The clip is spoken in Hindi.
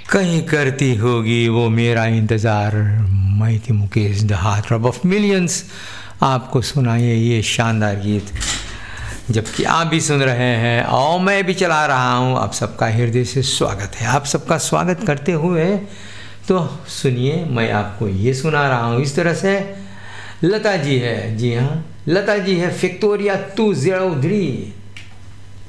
कहीं करती होगी वो मेरा इंतज़ार। मैं थी Mukesh, the heart of millions, आपको सुनाइए ये शानदार गीत, जबकि आप भी सुन रहे हैं और मैं भी चला रहा हूँ। आप सबका हृदय से स्वागत है। आप सबका स्वागत करते हुए तो सुनिए, मैं आपको ये सुना रहा हूँ इस तरह से। लता जी है, जी हाँ, लता जी है, विक्टोरिया 203